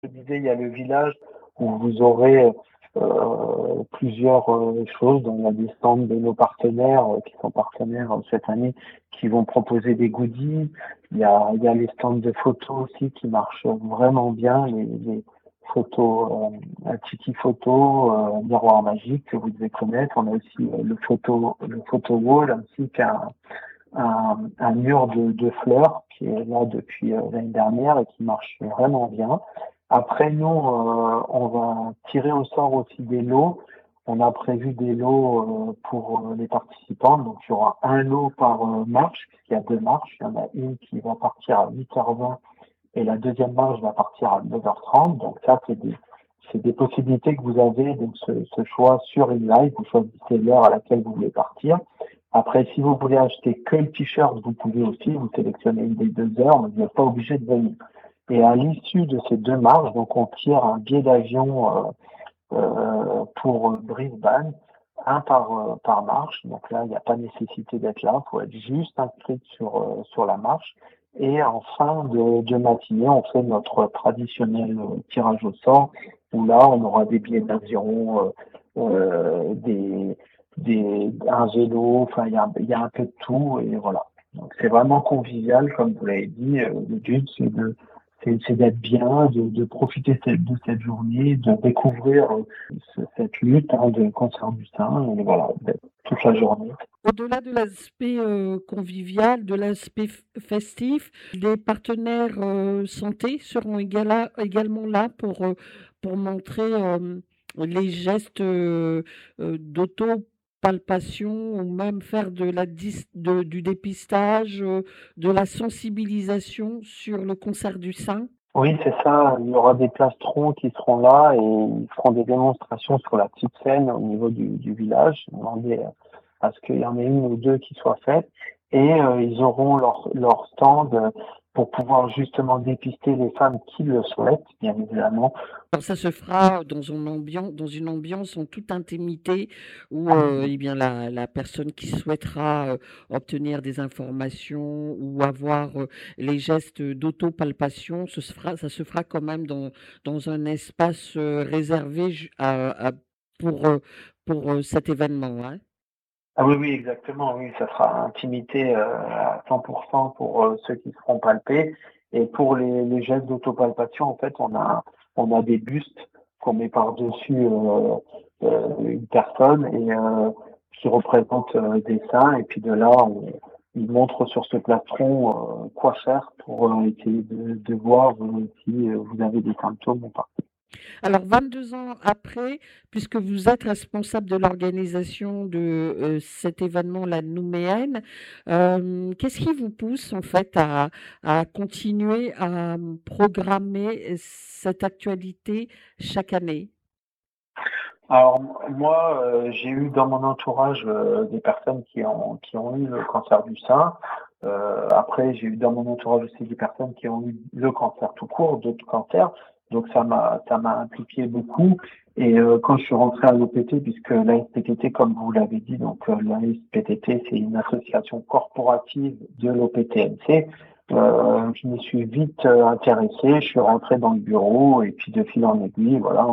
Je disais, il y a le village où vous aurez plusieurs choses. Donc, il y a des stands de nos partenaires qui sont partenaires cette année, qui vont proposer des goodies. Il y a les stands de photos aussi qui marchent vraiment bien, les photos, un Tiki Photo, Miroir Magique que vous devez connaître. On a aussi le photo wall, ainsi qu'un mur de fleurs qui est là depuis l'année dernière et qui marche vraiment bien. Après, nous, on va tirer au sort aussi des lots. On a prévu des lots pour les participants. Donc, il y aura un lot par marche, puisqu'il y a deux marches. Il y en a une qui va partir à 8h20 et la deuxième marche va partir à 9h30. Donc, ça, c'est des possibilités que vous avez. Donc, ce choix sur InLive, vous choisissez l'heure à laquelle vous voulez partir. Après, si vous voulez acheter que le t-shirt, vous pouvez aussi, vous sélectionnez une des 2 heures, mais vous n'êtes pas obligé de venir. Et à l'issue de ces deux marches, donc on tire un billet d'avion pour Brisbane, un par marche. Donc là, il n'y a pas nécessité d'être là, il faut être juste inscrit sur la marche. Et en fin de matinée, on fait notre traditionnel tirage au sort, où là, on aura des billets d'avion, un vélo, enfin, il y a un peu de tout, et voilà. Donc c'est vraiment convivial, comme vous l'avez dit. Le but, c'est d'être bien, de profiter de cette journée, de découvrir cette lutte de cancer du sein, et voilà, toute la journée. Au-delà de l'aspect convivial, de l'aspect festif, les partenaires santé seront également là pour montrer les gestes d'auto-palpation ou même faire du dépistage, de la sensibilisation sur le cancer du sein. Oui, c'est ça. Il y aura des plastrons qui seront là et ils feront des démonstrations sur la petite scène au niveau du village. Demander à ce qu'il y en ait une ou deux qui soient faites. Et ils auront leur stand pour pouvoir justement dépister les femmes qui le souhaitent, bien évidemment. Alors ça se fera dans une ambiance en toute intimité où eh bien la personne qui souhaitera obtenir des informations ou avoir les gestes d'autopalpation, ça se fera quand même dans un espace réservé pour cet événement, hein. Ah oui, oui, exactement. Oui, ça sera intimité à 100% pour ceux qui seront palpés. Et pour les gestes d'autopalpation, en fait, on a des bustes qu'on met par-dessus une personne et qui représentent des seins. Et puis de là, il montre sur ce plastron quoi faire pour essayer de voir si vous avez des symptômes ou pas. Alors 22 ans après, puisque vous êtes responsable de l'organisation de cet événement, la Nouméenne, qu'est-ce qui vous pousse en fait à continuer à programmer cette actualité chaque année? Alors moi, j'ai eu dans mon entourage des personnes qui ont eu le cancer du sein. Après, j'ai eu dans mon entourage aussi des personnes qui ont eu le cancer tout court, d'autres cancers. Donc ça m'a impliqué beaucoup. Et quand je suis rentré à l'OPT, puisque l'ASPTT, comme vous l'avez dit, donc l'ASPTT, c'est une association corporative de l'OPTMC. Je me suis vite intéressé. Je suis rentré dans le bureau et puis de fil en aiguille, voilà,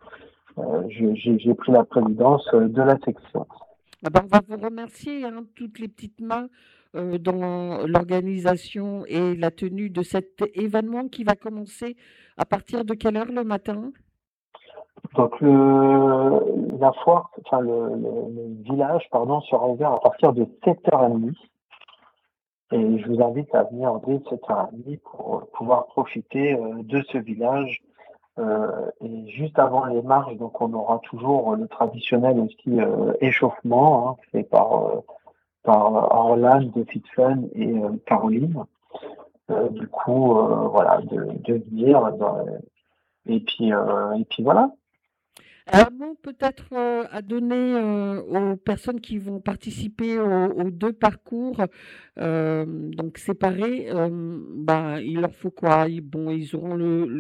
j'ai pris la présidence de la section. Ah ben, on va vous remercier, hein, toutes les petites mains dans l'organisation et la tenue de cet événement qui va commencer à partir de quelle heure le matin? Donc la foire, enfin le village, pardon, sera ouvert à partir de 7h30 et je vous invite à venir dès 7h30 pour pouvoir profiter de ce village. Et juste avant les marches, donc on aura toujours le traditionnel aussi échauffement fait par Orlan de FitFun et Caroline. Du coup, voilà, de venir et puis voilà. Un mot peut-être à donner aux personnes qui vont participer aux deux parcours donc séparés. Ben, il leur faut quoi? Bon, ils auront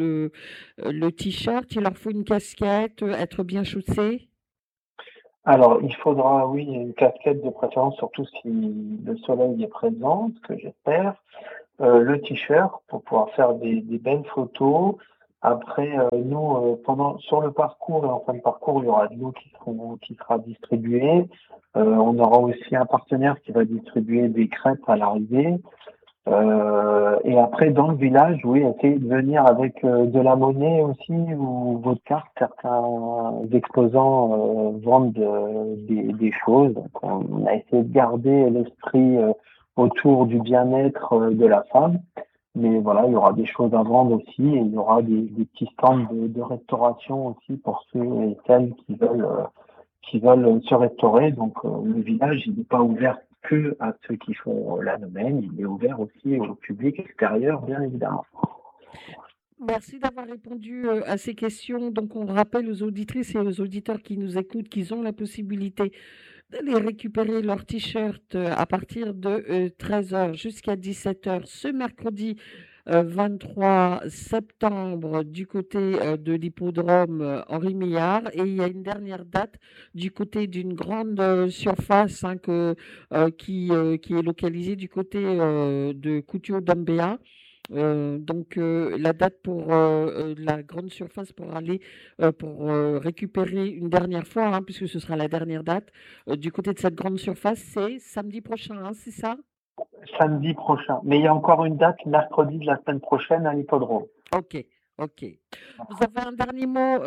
le t-shirt, il leur faut une casquette, être bien chaussés. Alors, il faudra, oui, une casquette de préférence, surtout si le soleil est présent, ce que j'espère. Le t-shirt pour pouvoir faire des belles photos. Après, nous, sur le parcours et en fin de parcours, il y aura de l'eau qui sera distribuée. On aura aussi un partenaire qui va distribuer des crêpes à l'arrivée. Et après, dans le village, oui, essayez de venir avec de la monnaie aussi ou votre carte. Certains exposants vendent des choses. Donc, on a essayé de garder l'esprit autour du bien-être de la femme. Mais voilà, il y aura des choses à vendre aussi et il y aura des petits stands de restauration aussi pour ceux et celles qui veulent se restaurer. Donc le village, il n'est pas ouvert que à ceux qui font la nomaine, il est ouvert aussi au public extérieur, bien évidemment. Merci d'avoir répondu à ces questions. Donc, on rappelle aux auditrices et aux auditeurs qui nous écoutent qu'ils ont la possibilité d'aller récupérer leur t-shirt à partir de 13h jusqu'à 17h ce mercredi 23 septembre du côté de l'hippodrome Henri Millard. Et il y a une dernière date du côté d'une grande surface qui est localisée du côté de Couture d'Ambéa. Donc la date pour la grande surface pour aller pour récupérer une dernière fois, hein, puisque ce sera la dernière date du côté de cette grande surface, c'est samedi prochain, hein, c'est ça? Samedi prochain. Mais il y a encore une date, mercredi de la semaine prochaine à l'hippodrome. Ok, ok. Vous avez un dernier mot,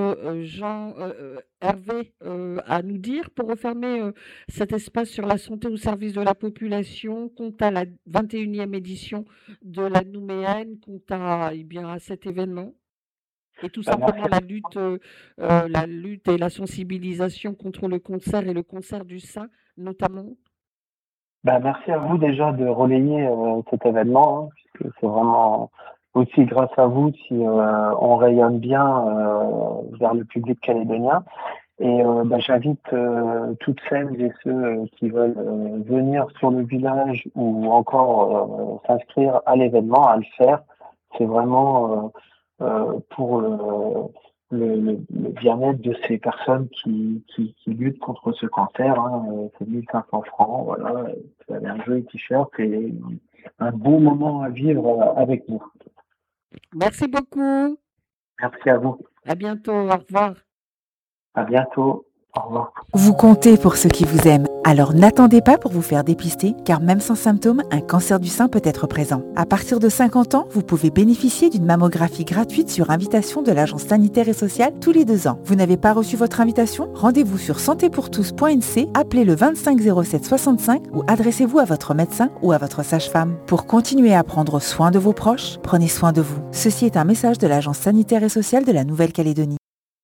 Hervé, à nous dire pour refermer cet espace sur la santé au service de la population, quant à la 21e édition de la Nouméenne, quant à, à cet événement? Et tout simplement la lutte et la sensibilisation contre le cancer et le cancer du sein, notamment. Merci à vous déjà de relayer cet événement, hein, puisque c'est vraiment aussi grâce à vous si on rayonne bien vers le public calédonien. Et j'invite toutes celles et ceux qui veulent venir sur le village ou encore s'inscrire à l'événement à le faire. C'est vraiment pour le bien-être de ces personnes qui luttent contre ce cancer. Hein. C'est 1500 francs, voilà. Vous avez un joli t-shirt et un beau moment à vivre avec nous. Merci beaucoup. Merci à vous. À bientôt. Au revoir. À bientôt. Au revoir. Vous comptez pour ceux qui vous aiment. Alors n'attendez pas pour vous faire dépister, car même sans symptômes, un cancer du sein peut être présent. À partir de 50 ans, vous pouvez bénéficier d'une mammographie gratuite sur invitation de l'Agence sanitaire et sociale tous les 2 ans. Vous n'avez pas reçu votre invitation? Rendez-vous sur santépourtous.nc, appelez le 25 07 65 ou adressez-vous à votre médecin ou à votre sage-femme. Pour continuer à prendre soin de vos proches, prenez soin de vous. Ceci est un message de l'Agence sanitaire et sociale de la Nouvelle-Calédonie.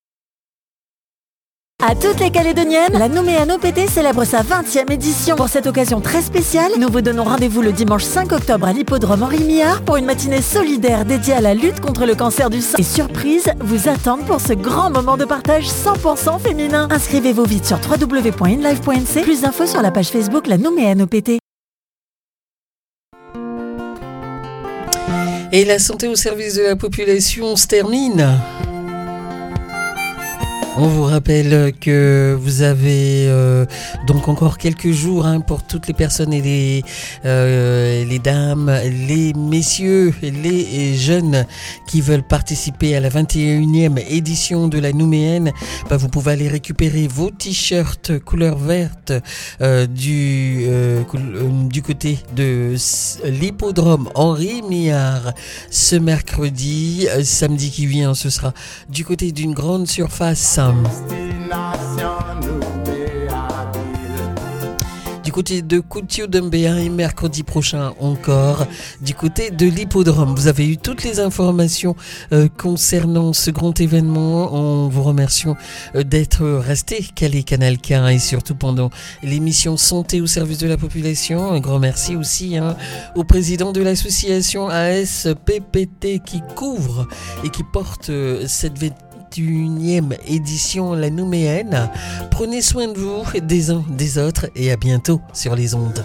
À toutes les Calédoniennes, la Nouméenne OPT célèbre sa 20e édition. Pour cette occasion très spéciale, nous vous donnons rendez-vous le dimanche 5 octobre à l'hippodrome Henri Millard pour une matinée solidaire dédiée à la lutte contre le cancer du sein. Et surprise, vous attendent pour ce grand moment de partage 100% féminin. Inscrivez-vous vite sur www.inlive.nc. Plus d'infos sur la page Facebook La Nouméenne OPT. Et la santé au service de la population se termine. On vous rappelle que vous avez donc encore quelques jours pour toutes les personnes et les dames, les messieurs, les jeunes qui veulent participer à la 21e édition de la Nouméenne. Vous pouvez aller récupérer vos t-shirts couleur verte du côté de l'hippodrome Henri Millard ce mercredi. Samedi qui vient, ce sera du côté d'une grande surface. Du côté de Couture d'Ambéa et mercredi prochain encore du côté de l'hippodrome. Vous avez eu toutes les informations concernant ce grand événement. On vous remercie d'être resté calé Canal K et surtout pendant l'émission Santé au service de la population. Un grand merci aussi au président de l'association ASPPT qui couvre et qui porte cette 21e édition La Nouméenne. Prenez soin de vous, des uns, des autres et à bientôt sur les ondes.